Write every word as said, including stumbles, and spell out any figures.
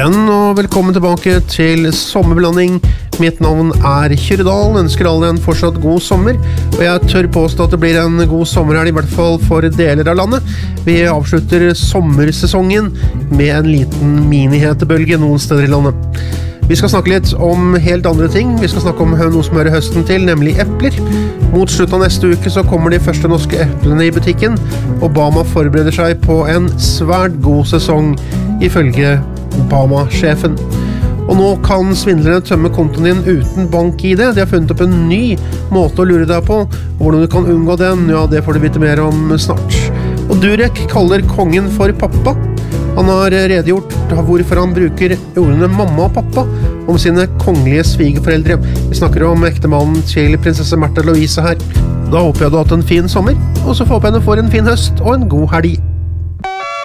igjen, og velkommen tilbake til Sommerblanding. Mitt navn er Kyrre Dahl, ønsker alle en fortsatt god sommer, og jeg tør påstå at det blir en god sommer her, i hvert fall for deler av landet. Vi avslutter sommersesongen med en liten mini-hetebølge noen steder i landet. Vi skal snakke litt om helt andre ting. Vi skal snakke om noe som hører høsten til, nemlig epler. Mot slutten av neste uke så kommer de første norske eplene i butikken. Obama forbereder seg på en svært god sesong, ifølge Obama-sjefen. Og nå kan svindlere tømme kontoen din uten bank-I D. De har funnet opp en ny måte å lure deg på. Hvordan du kan unngå den, ja, det får du vite mer om snart. Og Durek kaller kongen for pappa. Han har redegjort hvorfor han bruker ordene mamma og pappa om sine kongelige svigerforeldre. Vi snakker om ektemannen til prinsesse Märtha Louise her. Da håper jeg du har hatt en fin sommer, og så håper jeg du får en fin høst og en god helg.